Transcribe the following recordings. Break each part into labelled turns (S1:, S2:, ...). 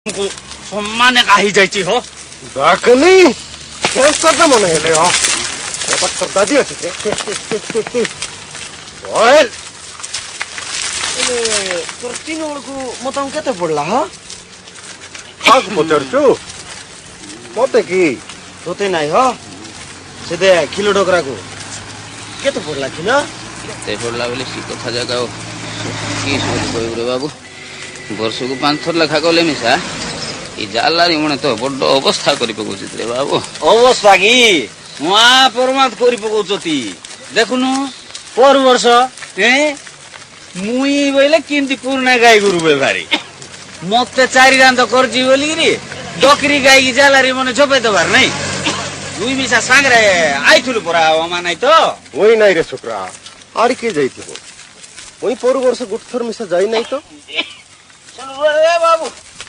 S1: को सम्मान काही जाइछि हो
S2: बाकनी केस करता मन हेले हो बात करता दियो छे ओए
S3: तोर तीन को मतम केते पड़ला ह
S2: खाक पचरछु मते की
S3: तोते नाही ह सेदे किलो डोकरा को केते पड़ला किलो
S4: केते पड़ला बोले सी कथा जगह की सोच कोइ रे बाबू वर्ष को 5 थर लेखा गले मिसा ई जालारी मने तो बड्ड अवस्था करि पकोछि रे बाबू
S1: अवस्था की मुआ परमात करि पकोछती देखुनु पर वर्ष मुई बोले किंती पूर्ण गाय गुरु बेभारी मते चारि रांद करजी बोली रे डकरी गाय की जालारी मने झोपे दबार नै दुई मिसा सांगरे आइथुलु परा अमा नै तो
S2: ओइ नै रे छोकरा आर के जाइथिबो ओइ पर वर्ष गुठथर मिसा जाई नै तो
S1: सुन रे बाबू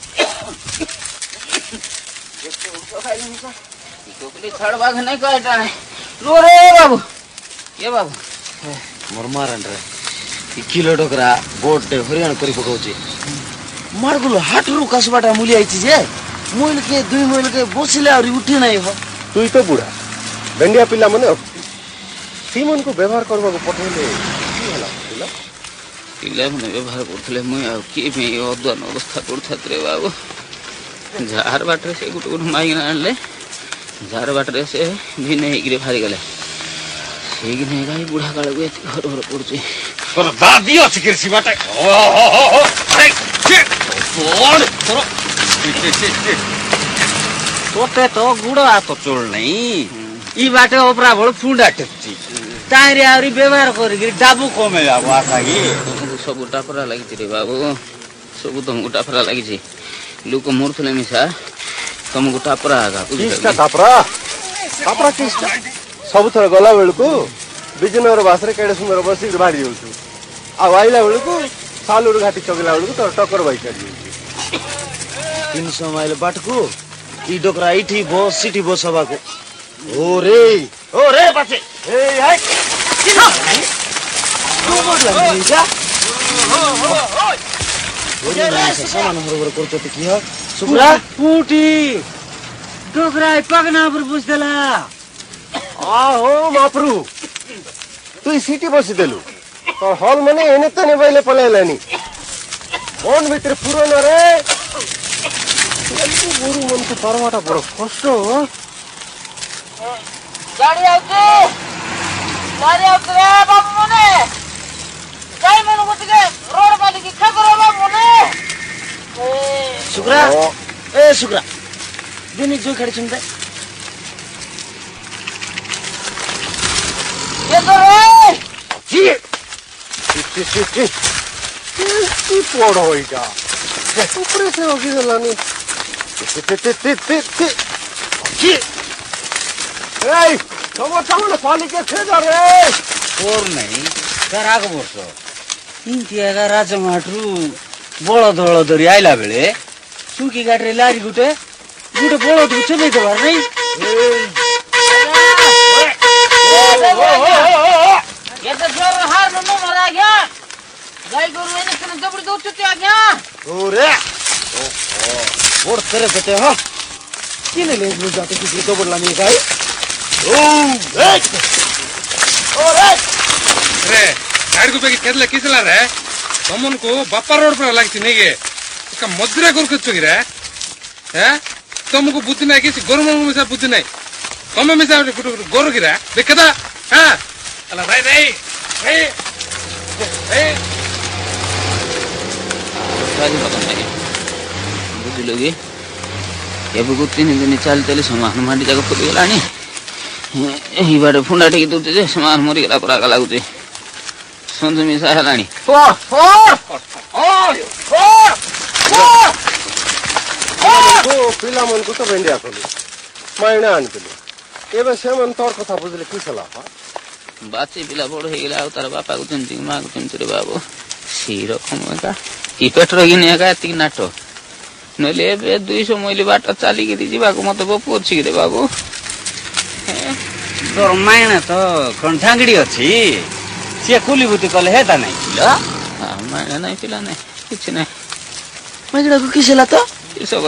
S4: टोकरी छाड़ बाग नहीं काटा है लो रे बाबू ये बाबू
S3: मोर मारन रे kilo Dokra boat they Haryana करि पकाउछि मारगुलो हाटरु कसबाटा मुली आइछि जे मोइल के दुई मोइल के बसिले और उठी नै हो
S2: तुई तो बुढ़ा गंडिया पिला मने सीमन को व्यवहार करबा को पठेले की हला पिला
S4: पिला मने व्यवहार करथले मुई आ की में अद्वान अवस्था करथत रे बाबू जार बाटरे से गुट गुट माइना आनले जार बाटरे से भी नहीं गिरे भारी गले ठीक नहीं गाई बुढ़ा काल को घर घर पड़छे
S1: पर दादी अछि कृषि बाटे ओ अरे बोल तोरो तोते तो गुडो आ तो चोल नहीं ई बाटे ओपरा बळ फुंडा टेपची तारे आरी व्यवहार करी डाबू कमे जाबो आसा की
S4: सब टापरा लागि रे बाबू सब तुम टापरा लागि छी लोक मोरथले मिसा तुमको टापरा आगा
S2: किसका टापरा टापरा किसका सब थर गला बेलको बिजनर बासरे केडे सुंदर बसी भारी होछु आ आइला बेलको सालुर घाटी चगला बेलको तो टक्कर by curry
S3: 300 mile बाटको E Dokra इठी bus city बसबा को ओ रे पाछे ए हाय किनो तू बोल लगी जा सामान हरबर करते की हो सुकुरा
S1: पूटी डोकरा पगना पर बुझदला
S2: आहो मापरू तू सिटी बसी देलु तो हॉल मने एने तने बैले पलेलानी मन भीतर पुरो न रे गुरु मन को परमाटा बड़ कष्ट
S5: गाड़ी आउते रे बाबू मने काई मनु गुटिके रोड बाली की खगरो बाबू मने
S3: सुकुरा ए सुकुरा दिनी जो खड़ी सुनते
S5: ये तो रे
S2: जी की पोड़ होइगा ऊपर से होगी दलानी जी ए टमाटर पानी के थे जा रे
S1: और नहीं कराग वर्ष इंती आगा राजमाटरू बळद धरी आइला बेले सुकी गाटरे लारी गुटे बळद गुटे नै दबार नै
S5: ये तो जोर हार न मरा गया गाय गोरु ने तने जबड़ी दो चुते आ गया
S3: ओरे बोर करे बेटे हो किने ले जाते किसी तो बोलला नहीं गाय
S6: रे गाड़ी को पे केदले किसला रे तुमन को बापा रोड पर लागछि नहीं गे इसका मजदूरा कर कुछ रे हैं तुमको बुद्धि नहीं किसी गोरु में से बुद्धि नहीं तुम में से गोरु गिरा देखदा हां अला भाई भाई
S4: सारी पता नहीं बुझ लोगे ये बुगु 3 दिन चल चले समान मांडी जगह फुट गेलानी एही बाटे फुंडा टेकी दूते जे समान मरी गेला परा लागुते संजू मिसा हलानी
S2: को पिला मन को तो भेंडिया खोली मायना आन पिले एबे से मन तोर कथा बुझले की सला
S4: बाची पिला बड़ हे गेला तार बापा को चिंती मां को चिंती रे बाबू सी रकम का ई पेट्रो गिने का ती नाटो नले बे 200 मोइली बाट चाली के जीवा को मत बपु अछि रे बाबू
S1: तोर मायना तो कंठांगडी अछि से कुली बुती कले हेता नै
S4: मायना नहीं पिला नहीं कुछ नहीं
S3: मगड़ा को किसला तो
S4: सब